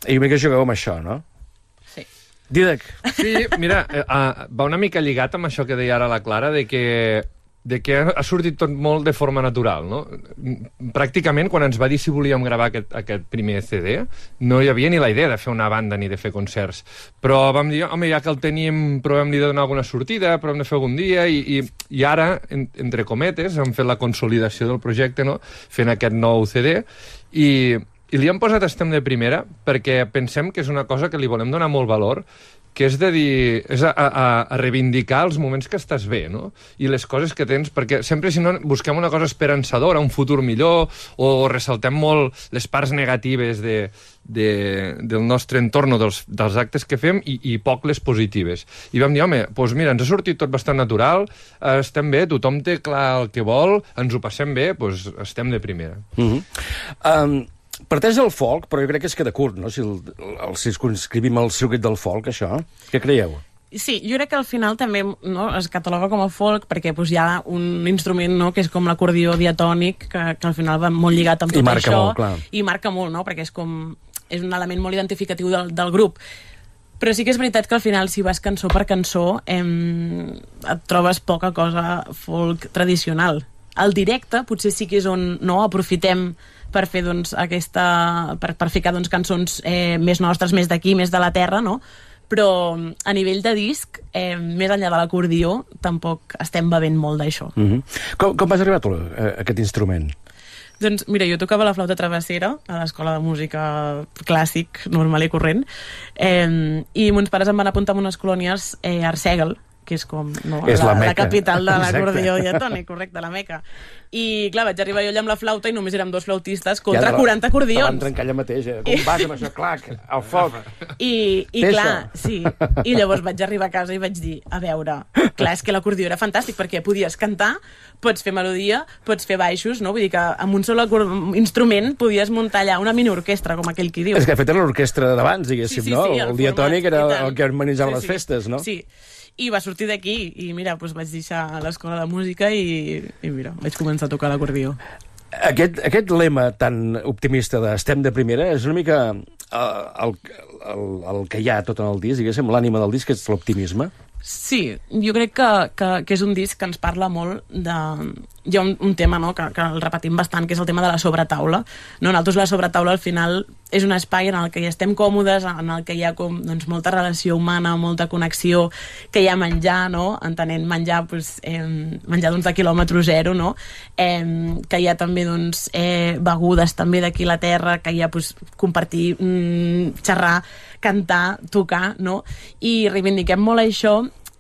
I jo crec que jugueu amb això, no? Sí. Didac. Sí, mira, va una mica lligat amb això que deia ara la Clara, de que ha sortit tot molt de forma natural, no? Pràcticament, quan ens va dir si volíem gravar aquest primer CD, no hi havia ni la idea de fer una banda ni de fer concerts. Però vam dir, home, ja que el tenim, provem-li de donar alguna sortida, provem de fer algun dia, i ara, entre cometes, hem fet la consolidació del projecte, no? Fent aquest nou CD, i li hem posat Estem de primera perquè pensem que és una cosa que li volem donar molt valor, que és de dir, és a reivindicar els moments que estàs bé, no? I les coses que tens, perquè sempre, si no, busquem una cosa esperançadora, un futur millor, o ressaltem molt les parts negatives del nostre entorn, dels actes que fem, i poc les positives. I vam dir, home, doncs mira, ens ha sortit tot bastant natural, estem bé, tothom té clar el que vol, ens ho passem bé, doncs estem de primera. Parteix del folk, però jo crec que es queda curt, no? Si el circunscrivim al circuit del folk, això. Què creieu? Sí, jo crec que al final també es cataloga com a folk perquè hi ha un instrument que és com l'acordió diatònic, que al final va molt lligat amb tot marca això. Molt, clar. I marca molt, no? Perquè és un element molt identificatiu del grup. Però sí que és veritat que al final, si vas cançó per cançó, et trobes poca cosa folk tradicional. Al directe potser sí que és on aprofitem per fer per ficar cançons més nostres, més d'aquí, més de la terra, no? Però a nivell de disc, més enllà de l'acordió, tampoc estem bevent molt d'això. Com vas arribar tu a aquest instrument? Doncs mira, jo tocava la flauta travessera a l'escola de música clàssic, normal i corrent, i mons pares em van apuntar a unes colònies a Arsèguel, que és com la capital de l'acordió diatònic, correcte, la Meca. I clar, vaig arribar jo allà amb la flauta i només érem 2 flautistes contra 40 acordions. Te van trencar allà mateix, com vas amb això, clac, al foc. I clar, sí. I llavors vaig arribar a casa i vaig dir, a veure, clar, és que l'acordió era fantàstic perquè podies cantar, pots fer melodia, pots fer baixos, no? Vull dir que amb un sol instrument podies muntar allà una mini-orquestra, com aquell qui diu. És que de fet era l'orquestra d'abans, diguéssim, no? El diatònic era el que organitzava les festes, no? Sí. I va sortir d'aquí, i mira, doncs vaig deixar l'escola de música i mira, vaig començar a tocar l'acordió. Aquest lema tan optimista de estem de primera és una mica el que hi ha tot en el disc, diguéssim, l'ànima del disc, és l'optimisme. Sí, jo crec que és un disc que ens parla molt de... Hi ha un tema que el repetim bastant, que és el tema de la sobretaula. Nosaltres la sobretaula al final és un espai en el que hi estem còmodes, en el que hi ha molta relació humana, molta connexió, que hi ha menjar, entenent menjar menjar de quilòmetre zero, que hi ha també begudes també d'aquí la terra, que hi ha compartir, xerrar, cantar, tocar, i reivindiquem molt això,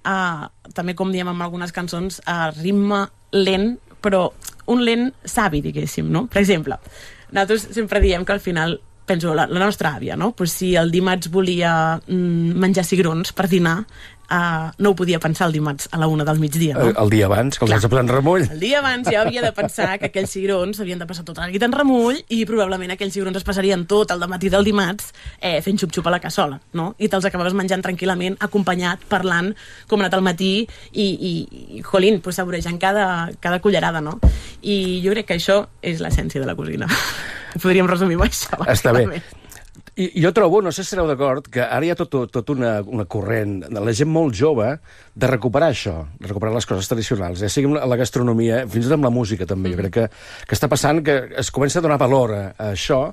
també com diem amb algunes cançons, a ritme lent, però un lent savi, diguéssim, no? Per exemple, nosaltres sempre diem que al final, penso, la nostra àvia, no? Pues si el dimarts volia menjar cigrons per dinar, no ho podia pensar el dimarts a la 1 del migdia, no? El dia abans, que els has de posar en remull. El dia abans ja havia de pensar que aquells cigrons havien de passar tota la nit en remull i probablement aquells cigrons es passarien tot el dematí del dimarts fent xup-xup a la cassola, no? I te'ls acabaves menjant tranquil·lament, acompanyat, parlant, com ha anat al matí i jolín, saborejant cada cullerada, no? I jo crec que això és l'essència de la cosina. Podríem resumir amb això. Està bé. I jo trobo, no sé si sereu d'acord, que ara hi ha tot una corrent de la gent molt jove de recuperar això, de recuperar les coses tradicionals, sigui amb la gastronomia, fins i tot amb la música també. Jo crec que està passant que es comença a donar valor a això,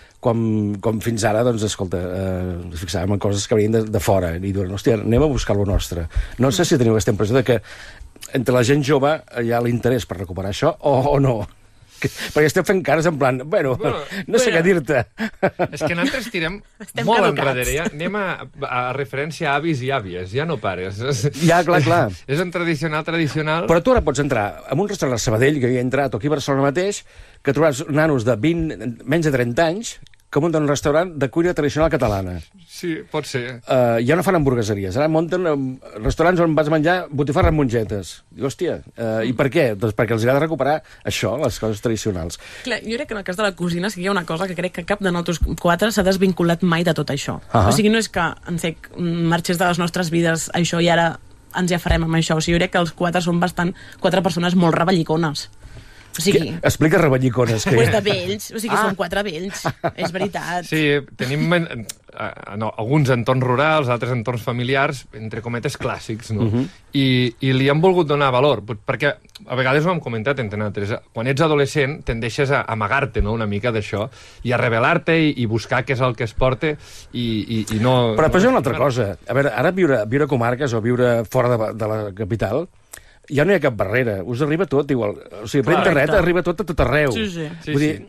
com fins ara, doncs, escolta, ens fixàvem en coses que venien de fora i diuen, hòstia, anem a buscar lo nostre. No sé si teniu aquesta impressió de que entre la gent jove hi ha l'interès per recuperar això o no. Perquè estem fent cares en plan, bueno, no sé què dir-te. És que nosaltres tirem molt enrere, ja anem a referència a avis i àvies, ja no pares. Ja, clar. És un tradicional. Però tu ara pots entrar en un restaurant a Sabadell, que havia entrat, o aquí a Barcelona mateix, que trobaràs nanos de menys de 30 anys que munten un restaurant de cuina tradicional catalana. Sí, pot ser. Ja no fan hamburgueseries, ara munten restaurants on vas menjar botifarra amb mongetes. Dic, hòstia, i per què? Doncs perquè els agrada recuperar això, les coses tradicionals. Clar, jo crec que en el cas de la cosina sí que hi ha una cosa que crec que cap de nosaltres 4 s'ha desvinculat mai de tot això. O sigui, no és que marxés de les nostres vides això i ara ens ja farem amb això. O sigui, jo crec que els 4 són 4 persones molt reballicones. O sigui... Explica reballicones. Pues de vells, o sigui, són 4 vells, és veritat. Sí, tenim alguns entorns rurals, altres entorns familiars, entre cometes clàssics, no? I li han volgut donar valor, perquè a vegades ho hem comentat entre nosaltres, quan ets adolescent tendeixes a amagar-te, no?, una mica d'això, i a rebel·lar-te i buscar què és el que es porta i no... Però després hi ha una altra cosa. A veure, ara viure a comarques o viure fora de la capital, ja no hi ha cap barrera, us arriba tot igual. O sigui, per internet arriba tot a tot arreu. Sí. Vull dir,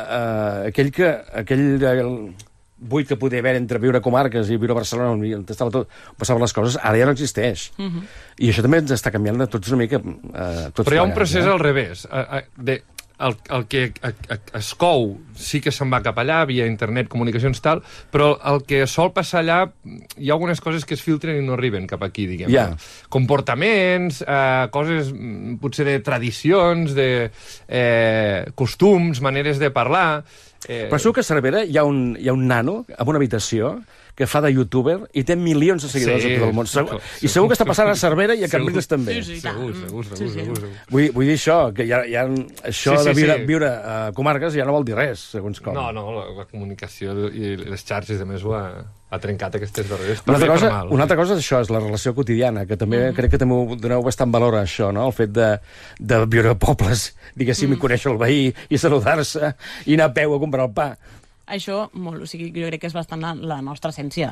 aquell buit que podia haver entre viure a comarques i viure a Barcelona, on passaven les coses, ara ja no existeix. I això també ens està canviant de tots una mica. Però hi ha un procés al revés. El que es cou sí que se'n va cap allà, via internet, comunicacions, tal, però el que sol passar allà, hi ha algunes coses que es filtren i no arriben cap aquí, diguem. Comportaments, coses potser de tradicions, de costums, maneres de parlar... Però segur que a Cervera hi ha un nano amb una habitació que fa de youtuber i té milions de seguidors a tot el món. I segur que està passant a Cervera i a Cambrils també. Sí, segur. Vull dir això, que això de viure a comarques ja no vol dir res, segons com. No, la comunicació i les xarxes, a més, ho ha trencat aquestes barreres. Una altra cosa és això, és la relació quotidiana, que també crec que també ho doneu bastant valor a això, no? El fet de viure a pobles, diguéssim, i conèixer el veí, i saludar-se, i anar a peu a comprar el pa. Això, molt, o sigui, jo crec que és bastant la nostra essència,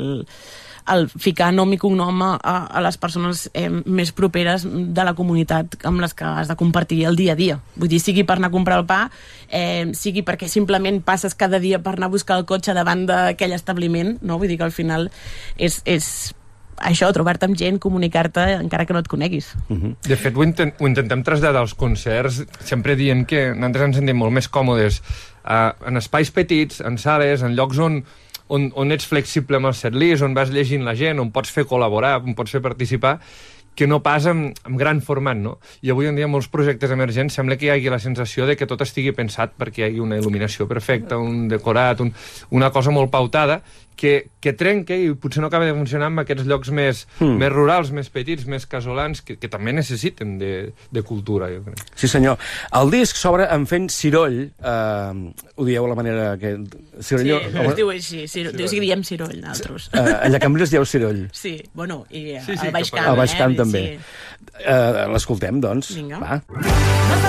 el ficar nom i cognom a les persones més properes de la comunitat amb les que has de compartir el dia a dia. Vull dir, sigui per anar a comprar el pa, sigui perquè simplement passes cada dia per anar a buscar el cotxe davant d'aquell establiment, no? Vull dir que al final és això, trobar-te amb gent, comunicar-te, encara que no et coneguis. De fet, ho intentem traslladar als concerts, sempre dient que nosaltres ens sentim molt més còmodes en espais petits, en sales, en llocs on ets flexible amb el setlist, on vas llegint la gent, on pots fer col·laborar, on pots fer participar, que no pas en gran format, no? I avui en dia molts projectes emergents sembla que hi hagi la sensació de que tot estigui pensat perquè hi hagi una il·luminació perfecta, un decorat, una cosa molt pautada, que trenca i potser no acaba de funcionar en aquests llocs més rurals, més petits, més casolans, que també necessiten de cultura, jo crec. Sí, senyor. El disc s'obre en fent ciroll, ho dieu a la manera que... Sí, es diu així, diem ciroll, nosaltres. Allà a Cambrils dieu ciroll. Sí, bueno, i al Baix Camp. Al Baix Camp també. L'escoltem, doncs. Vinga. Va.